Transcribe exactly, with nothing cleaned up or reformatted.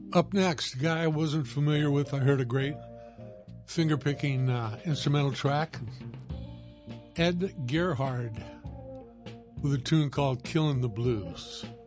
Up next, a guy I wasn't familiar with. I heard a great finger-picking uh, instrumental track. Ed Gerhard with a tune called Killing the Blues.